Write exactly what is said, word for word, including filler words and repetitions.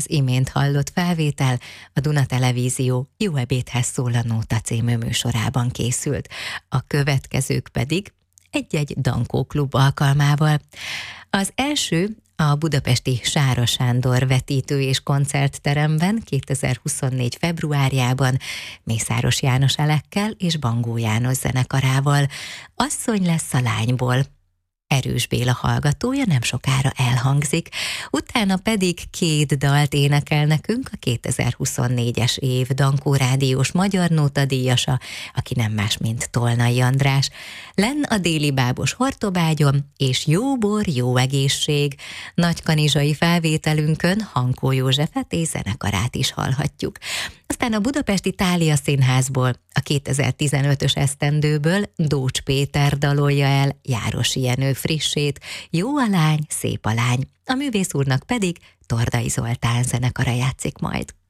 Az imént hallott felvétel a Duna Televízió Jó ebédhez szól a Nóta című műsorában készült. A következők pedig egy-egy Dankó klub alkalmával. Az első a budapesti Sára Sándor vetítő és koncertteremben kétezer-huszonnégy februárjában Mészáros János Elekkel és Bangó János zenekarával. Asszony lesz a lányból. Erős Béla hallgatója nem sokára elhangzik, utána pedig két dalt énekel nekünk a kétezer-huszonnégyes év Dankó rádiós magyar nóta díjasa, aki nem más, mint Tolnai András. Lenn a déli bábos Hortobágyon, és jó bor, jó egészség. Nagykanizsai felvételünkön Hankó Józsefet és zenekarát is hallhatjuk. Aztán a budapesti Thália Színházból a kétezer-tizenötös esztendőből Dócs Péter dalolja el Járosi Jenő frissét, Jó a lány, szép a lány. A művész úrnak pedig Tordai Zoltán zenekara játszik majd.